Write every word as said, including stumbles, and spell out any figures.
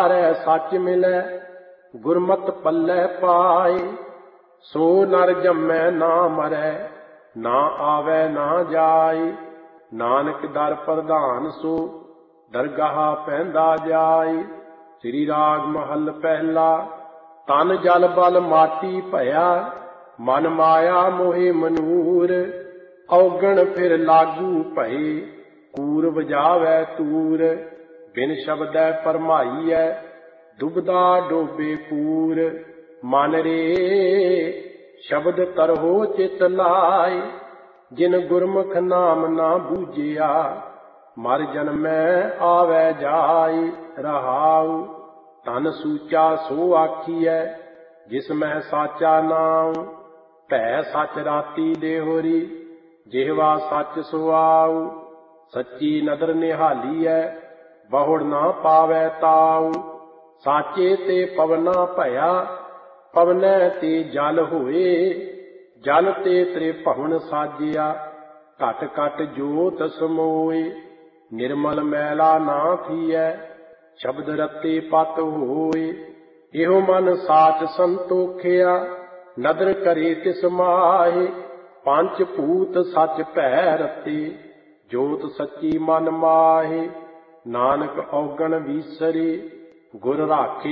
ਵਿਚਾਰੈ ਸੱਚ ਮਿਲੈ, ਗੁਰਮਤਿ ਪੱਲੇ ਪਾਏ। ਸੋ ਨਰ ਜੰਮੈ ਨਾ ਮਰੈ, ਨਾ ਆਵੈ ਨਾ ਜਾਏ। ਨਾਨਕ ਦਰ ਪ੍ਰਧਾਨ ਸੋ, ਦਰਗਾਹ ਪੈਂਦਾ ਜਾਏ। ਸ੍ਰੀ ਰਾਗ ਮਹੱਲ ਪਹਿਲਾ। ਤਨ ਜਲ ਬਲ ਮਾਟੀ ਭਇਆ, ਮਨ ਮਾਇਆ ਮੋਹਿ ਮਨੂਰ। ਔਗਣ ਫਿਰ ਲਾਗੂ ਭਏ, ਕੂਰ ਵਜਾਵੈ ਤੂਰ। ਬਿਨ ਸ਼ਬਦੈ ਭਰਮਾਈਐ, ਦੁਬਦਾ ਡੋਬੇ ਪੂਰ। ਮਨ ਰੇ ਸ਼ਬਦ ਤਰਹੁ ਚਿਤ ਲਾਇ, ਜਿਨ ਗੁਰਮੁਖ ਨਾਮ ਨਾ ਬੂਝਿਆ। ਮਰ ਜਨਮੈ ਆਵੈ ਜਾਇ, ਰਹਾਉ। ਤਨ ਸੂਚਾ ਸੋ ਆਖੀਐ, ਜਿਸ ਮੈਂ ਸਾਚਾ ਨਾਉ। ਭੈ ਸਚ ਰਾਤੀ ਦੇਹੁਰੀ, ਜਿਹਵਾ ਸੱਚ ਸੁਆਉ। ਸੱਚੀ ਨਦਰ ਨਿਹਾਲੀਐ, ਬਹੁੜ ਨਾ ਪਾਵੈ ਤਾਉ। ਸਾਚੇ ਤੇ ਪਵਨਾ ਭਇਆ, ਪਵਨੈ ਤੇ ਜਲ ਹੋਏ। ਜਲ ਤੇ ਤ੍ਰਿਭੁਵਨ ਸਾਜਿਆ, ਘਟ ਘਟ ਜੋਤ ਸਮੋਏ। ਨਿਰਮਲ ਮੈਲਾ ਨਾ ਥੀਐ, ਸ਼ਬਦ ਰਤੇ ਪਤ ਹੋਏ। ਇਹੋ ਮਨ ਸਾਚ ਸੰਤੋਖਿਆ, ਨਦਰ ਕਰੇ ਤਿਸ ਮਾਹੇ। ਪੰਚ ਭੂਤ ਸੱਚ ਭੈ ਰਤੇ, ਜੋਤ ਸੱਚੀ ਮਨ ਮਾਹੇ। ਨਾਨਕ ਔਗਣ ਵੀਸਰੇ, ਗੁਰ ਰਾਖੇ